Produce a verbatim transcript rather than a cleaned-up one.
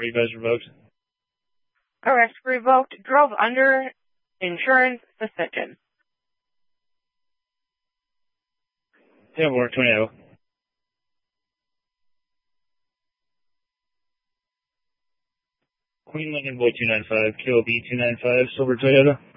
Are you guys revoked? Correct. Revoked. Drove under insurance suspension. Yeah, we're tornado. Queen Lincoln Boy two nine five, K O B two nine five, Silver Toyota.